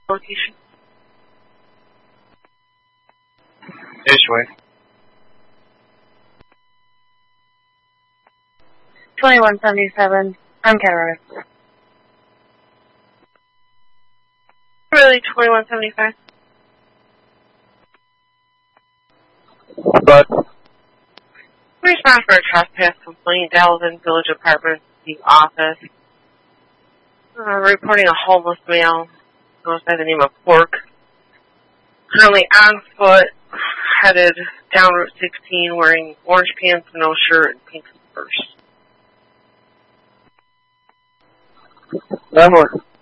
location? Ishway. 2177. I'm Cameron. Really, 2175. But Response for a trespass complaint. Dalvin Village Apartments, the office. Reporting a homeless male. Goes by the name of Pork. Currently on foot, headed down Route 16, wearing orange pants, no shirt, and pink slippers. that one.